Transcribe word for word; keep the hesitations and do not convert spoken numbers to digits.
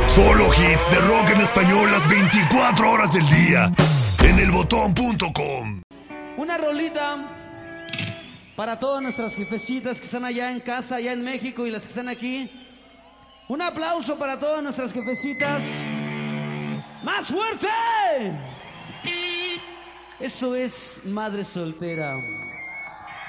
Solo hits de rock en español las veinticuatro horas del día en el botón punto com. Una rolita para todas nuestras jefecitas que están allá en casa, allá en México, y las que están aquí. Un aplauso para todas nuestras jefecitas. ¡Más fuerte! Eso es Madre Soltera.